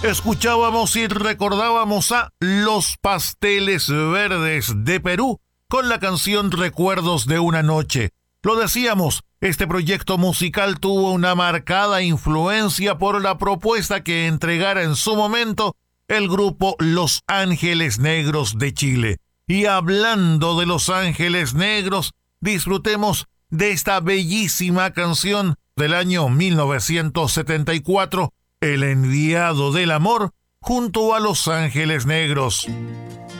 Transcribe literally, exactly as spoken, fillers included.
Escuchábamos y recordábamos a Los Pasteles Verdes de Perú con la canción Recuerdos de una noche. Lo decíamos, este proyecto musical tuvo una marcada influencia por la propuesta que entregara en su momento el grupo Los Ángeles Negros de Chile. Y hablando de Los Ángeles Negros, disfrutemos de esta bellísima canción del año mil novecientos setenta y cuatro, El enviado del amor, junto a Los Ángeles Negros.